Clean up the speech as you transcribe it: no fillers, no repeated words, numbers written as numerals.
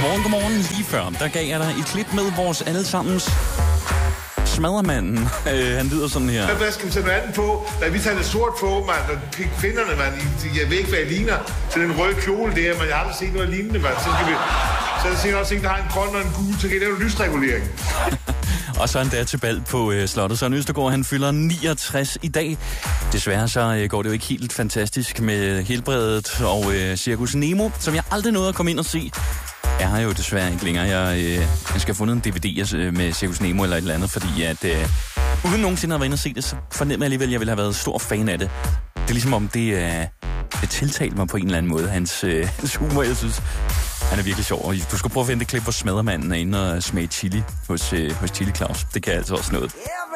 Godmorgen. Lige før, der gav jeg dig et klip med vores allesammens smaddermanden. Han lyder sådan her. Hvad skal vi sætte noget andet på? Da vi tager det sort på, man, og kvinderne, man, jeg ved ikke, hvad jeg ligner, til den røde kjole der, men jeg har aldrig set noget lignende, man. Så er der sikkert også en, der har en grøn og en gul, så kan jeg lave en lysregulering. Og så er han der til bal på slottet. Søren Østergaard, han fylder 69 i dag. Desværre så går det jo ikke helt fantastisk med helbredet og Cirkus Nemo, som jeg aldrig nåede at komme ind og se. Jeg har jo desværre ikke længere. Jeg skal have fundet en DVD med Cirkus Nemo eller et eller andet, fordi at uden nogensinde at være inde og se det, så fornemmer jeg alligevel, at jeg ville have været stor fan af det. Det er ligesom om det tiltalte mig på en eller anden måde. Hans humor, jeg synes, han er virkelig sjov. Og du skal prøve at finde det klip, hvor smaddermanden er inde og smage chili hos Chili Claus. Det kan altså også noget.